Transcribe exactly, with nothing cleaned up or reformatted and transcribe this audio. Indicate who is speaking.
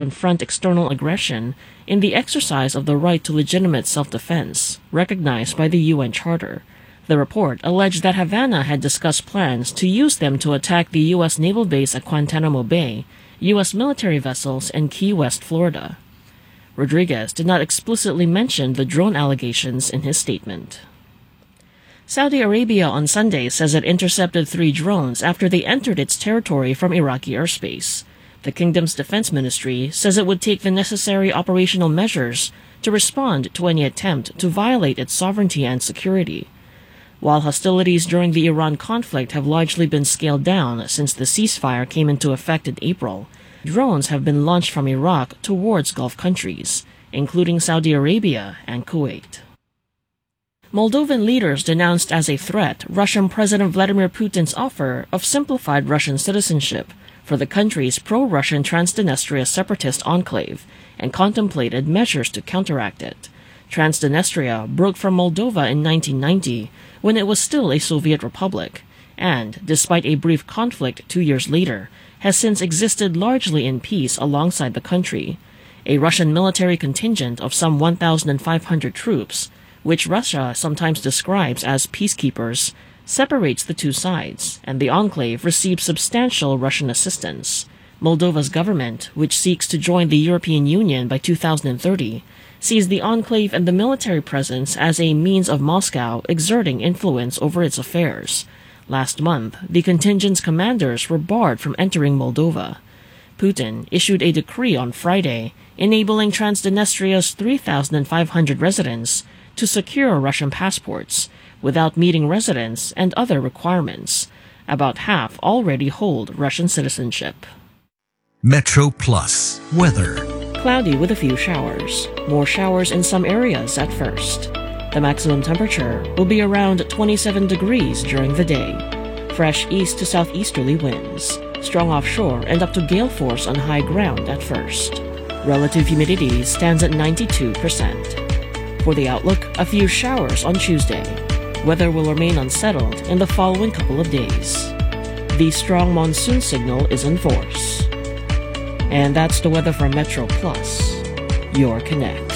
Speaker 1: confront external aggression in the exercise of the right to legitimate self-defense, recognized by the U N Charter. The report alleged that Havana had discussed plans to use them to attack the U S naval base at Guantanamo Bay, U S military vessels, and Key West, Florida. Rodriguez did not explicitly mention the drone allegations in his statement. Saudi Arabia on Sunday says it intercepted three drones after they entered its territory from Iraqi airspace. The kingdom's defense ministry says it would take the necessary operational measures to respond to any attempt to violate its sovereignty and security. While hostilities during the Iran conflict have largely been scaled down since the ceasefire came into effect in April, drones have been launched from Iraq towards Gulf countries, including Saudi Arabia and Kuwait. Moldovan leaders denounced as a threat Russian President Vladimir Putin's offer of simplified Russian citizenship for the country's pro-Russian Transnistria separatist enclave and contemplated measures to counteract it. Transnistria broke from Moldova in nineteen ninety when it was still a Soviet republic, and, despite a brief conflict two years later, has since existed largely in peace alongside the country. A Russian military contingent of some one thousand five hundred troops, which Russia sometimes describes as peacekeepers, separates the two sides, and the enclave receives substantial Russian assistance. Moldova's government, which seeks to join the European Union by two thousand thirty, sees the enclave and the military presence as a means of Moscow exerting influence over its affairs. Last month, the contingent's commanders were barred from entering Moldova. Putin issued a decree on Friday enabling Transnistria's three thousand five hundred residents to secure Russian passports without meeting residence and other requirements. About half already hold Russian citizenship.
Speaker 2: Metro Plus weather.
Speaker 1: Cloudy with a few showers. More showers in some areas at first. The maximum temperature will be around twenty-seven degrees during the day. Fresh east to southeasterly winds. Strong offshore and up to gale force on high ground at first. Relative humidity stands at ninety-two percent. For the outlook, a few showers on Tuesday. Weather will remain unsettled in the following couple of days. The strong monsoon signal is in force. And that's the weather from Metro Plus, your connect.